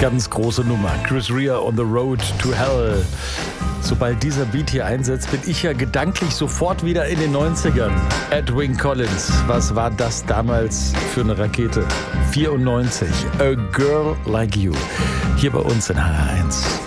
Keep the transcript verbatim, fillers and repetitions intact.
Ganz große Nummer. Chris Rea on the Road to Hell. Sobald dieser Beat hier einsetzt, bin ich ja gedanklich sofort wieder in den neunzigern. Edwyn Collins, was war das damals für eine Rakete? vierundneunzig. A Girl Like You. Hier bei uns in H R eins.